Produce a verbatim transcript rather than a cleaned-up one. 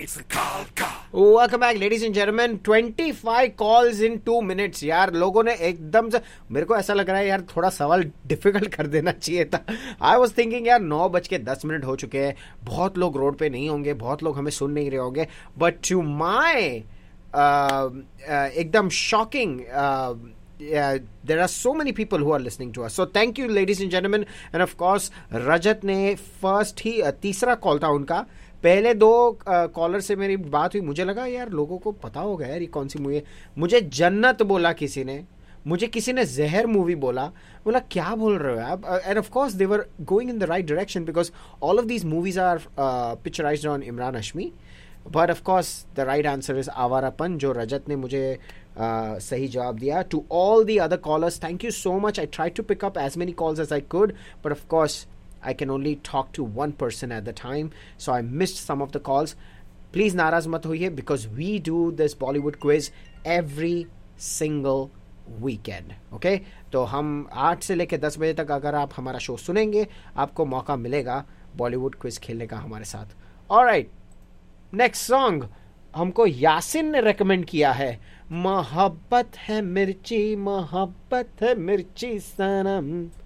It's the call, call. Welcome back, ladies and gentlemen. twenty-five calls in two minutes. यार लोगों ने एकदम से, मेरे को ऐसा लग रहा है यार थोड़ा सवाल डिफिकल्ट कर देना चाहिए था. आई वॉज थिंकिंग यार नौ बज के दस मिनट हो चुके हैं, बहुत लोग रोड पे नहीं होंगे, बहुत लोग हमें सुन नहीं रहे होंगे. बट टू माई एकदम shocking, Uh, there are so many people who are listening to us. So thank you, ladies and gentlemen. And of course, रजत ने फर्स्ट ही uh, तीसरा कॉल था उनका. पहले दो कॉलर uh, से मेरी बात हुई, मुझे लगा यार लोगों को पता होगा यार ये कौन सी मूवी है. मुझे जन्नत बोला किसी ने, मुझे किसी ने जहर मूवी बोला. बोला क्या बोल रहे हो आप. End of course they were going in the right direction because all of these movies are picturised on Imran Hashmi. But of course the right answer is Awarapan, जो रजत ने मुझे Uh, सही जवाब दिया. To all the other callers, thank you so much. I tried to pick up as many calls as I could, but of course I can only talk to one person at the time, so I missed some of the calls. Please नाराज मत होइए because we do this Bollywood quiz every single weekend. Okay? तो हम आठ से लेकर दस बजे तक अगर आप हमारा शो सुनेंगे, आपको मौका मिलेगा बॉलीवुड क्विज खेलने का हमारे साथ. Alright, next song हमको यासिन ने रेकमेंड किया है. मोहब्बत है मिर्ची, मोहब्बत है मिर्ची सनम.